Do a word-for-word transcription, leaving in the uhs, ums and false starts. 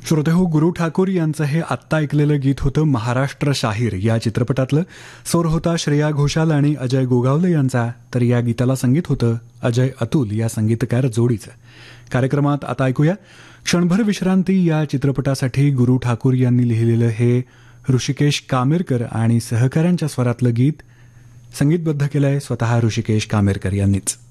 श्रोतेहो, गुरु ठाकूर यांचं हे आत्ता ऐकलेलं गीत होतं महाराष्ट्र शाहीर या चित्रपटातलं. स्वर होता श्रेया घोषाल आणि अजय गोगावले यांचा, तर या गीताला संगीत होतं अजय अतुल या संगीतकार जोडीचं. कार्यक्रमात आता ऐकूया क्षणभर विश्रांती या चित्रपटासाठी गुरु ठाकूर यांनी लिहिलेलं हे ऋषिकेश कामेरकर आणि सहकाऱ्यांच्या स्वरातलं गीत. संगीतबद्ध केलंय स्वतः ऋषिकेश कामेरकर यांनीच.